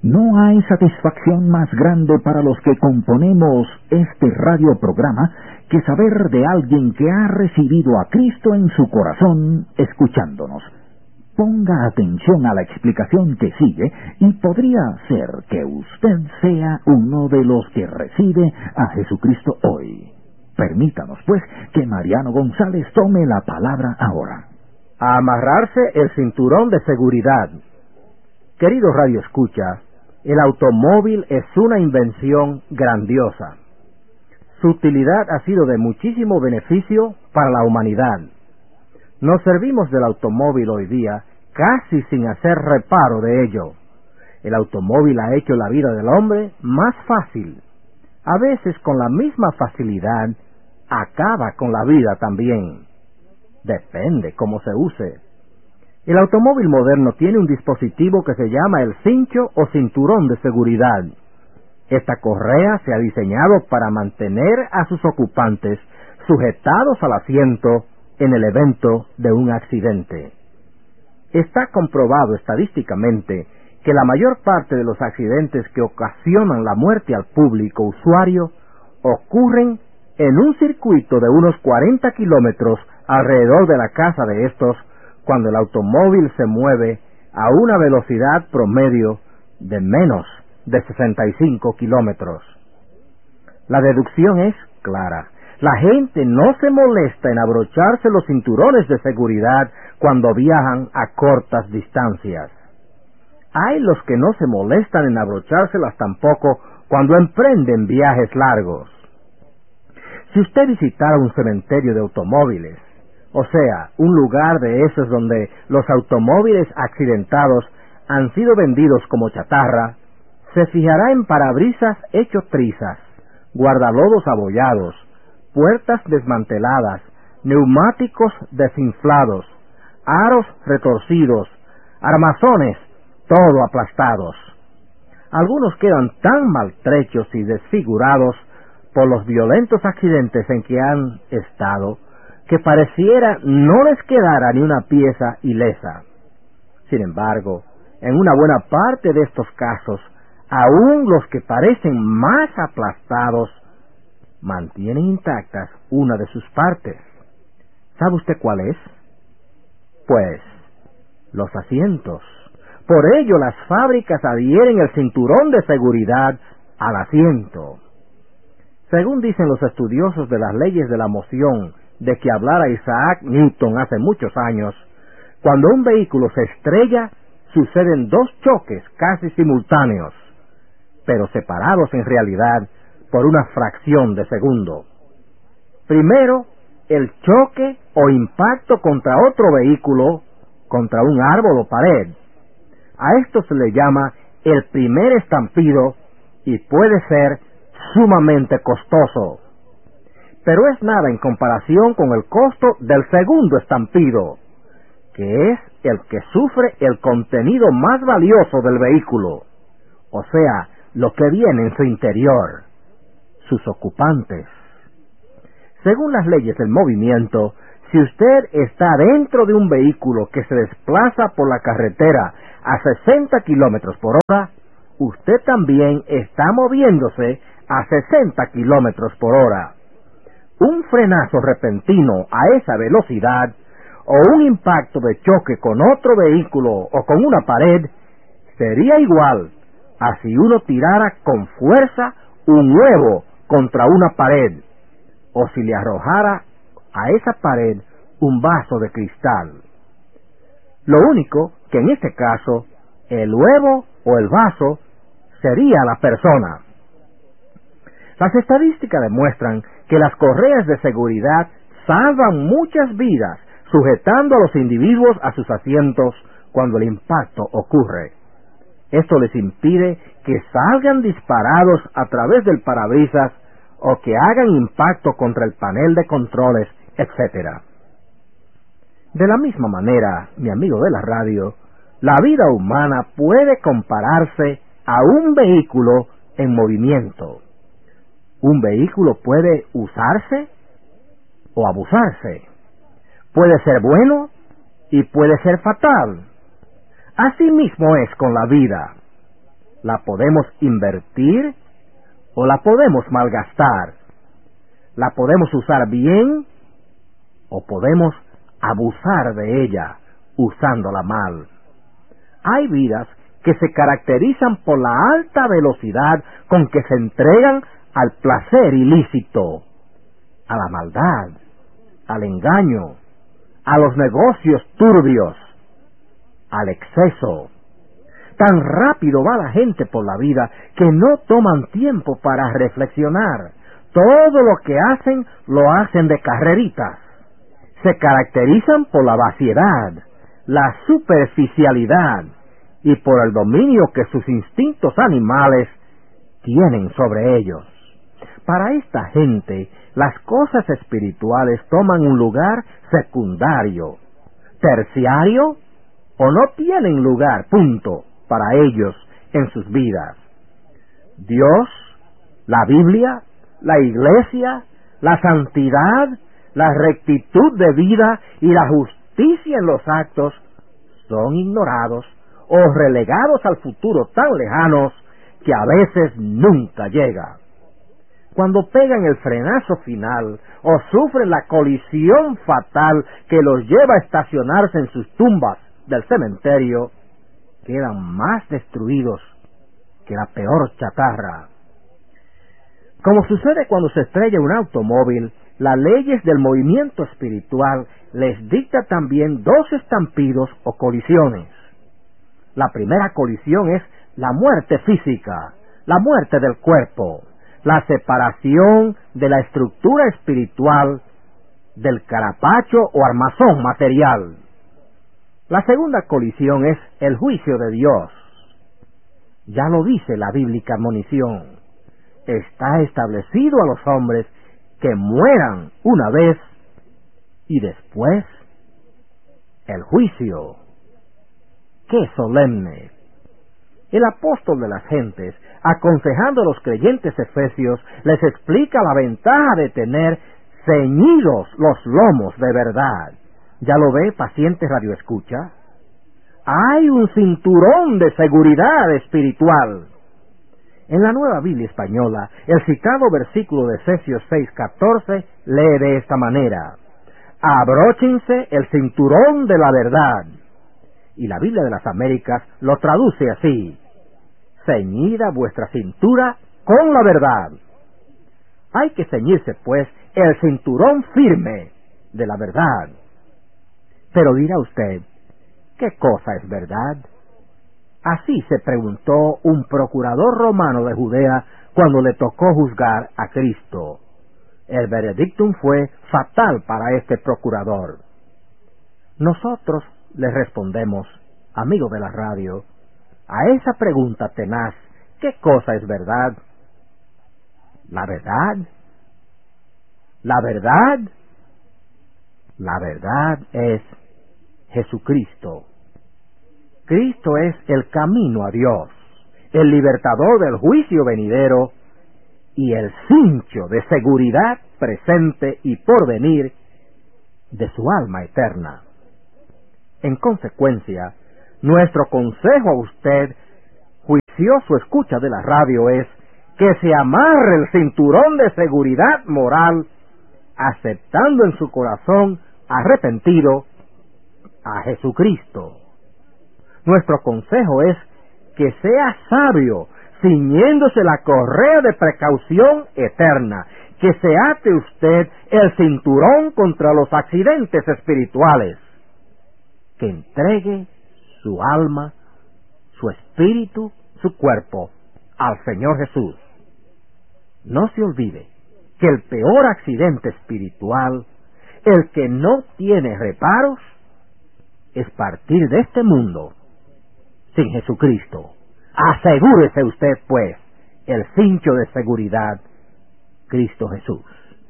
No hay satisfacción más grande para los que componemos este radioprograma que saber de alguien que ha recibido a Cristo en su corazón escuchándonos. Ponga atención a la explicación que sigue y podría ser que usted sea uno de los que recibe a Jesucristo hoy. Permítanos, pues, que Mariano González tome la palabra ahora. A amarrarse el cinturón de seguridad. Querido Radio Escucha, el automóvil es una invención grandiosa. Su utilidad ha sido de muchísimo beneficio para la humanidad. Nos servimos del automóvil hoy día casi sin hacer reparo de ello. El automóvil ha hecho la vida del hombre más fácil. A veces con la misma facilidad acaba con la vida también. Depende cómo se use. El automóvil moderno tiene un dispositivo que se llama el cincho o cinturón de seguridad. Esta correa se ha diseñado para mantener a sus ocupantes sujetados al asiento en el evento de un accidente. Está comprobado estadísticamente que la mayor parte de los accidentes que ocasionan la muerte al público usuario ocurren en un circuito de unos 40 kilómetros alrededor de la casa de estos, cuando el automóvil se mueve a una velocidad promedio de menos de 65 kilómetros. La deducción es clara. La gente no se molesta en abrocharse los cinturones de seguridad cuando viajan a cortas distancias. Hay los que no se molestan en abrochárselas tampoco cuando emprenden viajes largos. Si usted visitara un cementerio de automóviles, o sea, un lugar de esos donde los automóviles accidentados han sido vendidos como chatarra, se fijará en parabrisas hechos trizas, guardalodos abollados, puertas desmanteladas, neumáticos desinflados, aros retorcidos, armazones, todo aplastados. Algunos quedan tan maltrechos y desfigurados por los violentos accidentes en que han estado, que pareciera no les quedara ni una pieza ilesa. Sin embargo, en una buena parte de estos casos, aún los que parecen más aplastados, mantienen intactas una de sus partes. ¿Sabe usted cuál es? Pues, los asientos. Por ello las fábricas adhieren el cinturón de seguridad al asiento. Según dicen los estudiosos de las leyes de la moción de que hablara Isaac Newton hace muchos años, cuando un vehículo se estrella, suceden dos choques casi simultáneos, pero separados en realidad por una fracción de segundo. Primero, el choque o impacto contra otro vehículo, contra un árbol o pared. A esto se le llama el primer estampido y puede ser sumamente costoso. Pero es nada en comparación con el costo del segundo estampido, que es el que sufre el contenido más valioso del vehículo, o sea, lo que viene en su interior, sus ocupantes. Según las leyes del movimiento, si usted está dentro de un vehículo que se desplaza por la carretera a 60 kilómetros por hora, usted también está moviéndose a 60 kilómetros por hora. Un frenazo repentino a esa velocidad o un impacto de choque con otro vehículo o con una pared sería igual a si uno tirara con fuerza un huevo contra una pared o si le arrojara a esa pared un vaso de cristal. Lo único que en este caso el huevo o el vaso sería la persona. Las estadísticas demuestran que las correas de seguridad salvan muchas vidas, sujetando a los individuos a sus asientos cuando el impacto ocurre. Esto les impide que salgan disparados a través del parabrisas o que hagan impacto contra el panel de controles, etc. De la misma manera, mi amigo de la radio, la vida humana puede compararse a un vehículo en movimiento. Un vehículo puede usarse o abusarse. Puede ser bueno y puede ser fatal. Así mismo es con la vida. ¿La podemos invertir o la podemos malgastar? ¿La podemos usar bien o podemos abusar de ella usándola mal? Hay vidas que se caracterizan por la alta velocidad con que se entregan al placer ilícito, a la maldad, al engaño, a los negocios turbios, al exceso. Tan rápido va la gente por la vida que no toman tiempo para reflexionar. Todo lo que hacen lo hacen de carreritas. Se caracterizan por la vaciedad, la superficialidad y por el dominio que sus instintos animales tienen sobre ellos. Para esta gente, las cosas espirituales toman un lugar secundario, terciario, o no tienen lugar, punto, para ellos en sus vidas. Dios, la Biblia, la Iglesia, la santidad, la rectitud de vida y la justicia en los actos son ignorados o relegados al futuro tan lejanos que a veces nunca llega. Cuando pegan el frenazo final o sufren la colisión fatal que los lleva a estacionarse en sus tumbas del cementerio, quedan más destruidos que la peor chatarra. Como sucede cuando se estrella un automóvil, las leyes del movimiento espiritual les dicta también dos estampidos o colisiones. La primera colisión es la muerte física, la muerte del cuerpo, la separación de la estructura espiritual del carapacho o armazón material. La segunda colisión es el juicio de Dios. Ya lo dice la bíblica admonición. Está establecido a los hombres que mueran una vez y después el juicio. ¡Qué solemne! El apóstol de las gentes, aconsejando a los creyentes efesios, les explica la ventaja de tener ceñidos los lomos de verdad. ¿Ya lo ve, paciente radioescucha? Hay un cinturón de seguridad espiritual. En la Nueva Biblia Española, el citado versículo de Efesios 6:14 lee de esta manera: abróchense el cinturón de la verdad. Y la Biblia de las Américas lo traduce así: ceñida vuestra cintura con la verdad. Hay que ceñirse, pues, el cinturón firme de la verdad. Pero dirá usted, ¿qué cosa es verdad? Así se preguntó un procurador romano de Judea cuando le tocó juzgar a Cristo. El veredictum fue fatal para este procurador. Nosotros le respondemos, amigo de la radio, a esa pregunta tenaz: ¿qué cosa es verdad? ¿La verdad? ¿La verdad? La verdad es Jesucristo. Cristo es el camino a Dios, el libertador del juicio venidero y el cincho de seguridad presente y porvenir de su alma eterna. En consecuencia, nuestro consejo a usted, juicioso escucha de la radio, es que se amarre el cinturón de seguridad moral, aceptando en su corazón arrepentido a Jesucristo. Nuestro consejo es que sea sabio, ciñéndose la correa de precaución eterna, que se ate usted el cinturón contra los accidentes espirituales, que entregue su alma, su espíritu, su cuerpo al Señor Jesús. No se olvide que el peor accidente espiritual, el que no tiene reparos, es partir de este mundo sin Jesucristo. Asegúrese usted, pues, el cincho de seguridad, Cristo Jesús.